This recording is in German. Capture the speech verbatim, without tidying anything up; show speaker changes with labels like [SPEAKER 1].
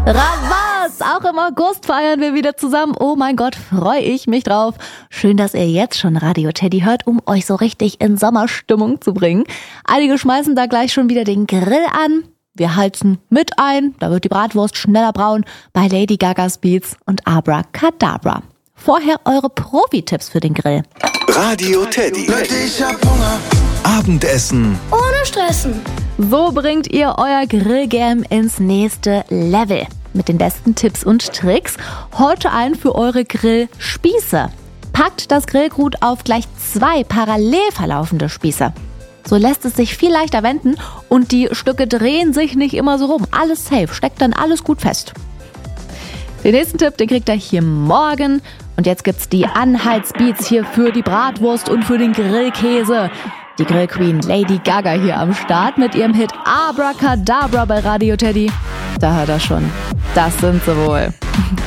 [SPEAKER 1] Rabass! Auch im August feiern wir wieder zusammen. Oh mein Gott, freue ich mich drauf. Schön, dass ihr jetzt schon Radio Teddy hört, um euch so richtig in Sommerstimmung zu bringen. Einige schmeißen da gleich schon wieder den Grill an. Wir heizen mit ein, da wird die Bratwurst schneller braun bei Lady Gagas Beats und Abracadabra. Vorher eure Profi-Tipps für den Grill.
[SPEAKER 2] Radio Teddy. Ich hab Hunger. Abendessen
[SPEAKER 3] ohne Stressen.
[SPEAKER 1] So bringt ihr euer Grillgame ins nächste Level. Mit den besten Tipps und Tricks. Heute ein für eure Grillspieße. Packt das Grillgut auf gleich zwei parallel verlaufende Spieße. So lässt es sich viel leichter wenden und die Stücke drehen sich nicht immer so rum. Alles safe, steckt dann alles gut fest. Den nächsten Tipp, den kriegt ihr hier morgen. Und jetzt gibt's die Anhaltsbeats hier für die Bratwurst und für den Grillkäse. Die Grillqueen Lady Gaga hier am Start mit ihrem Hit Abracadabra bei Radio Teddy. Da hört er schon. Das sind sie wohl.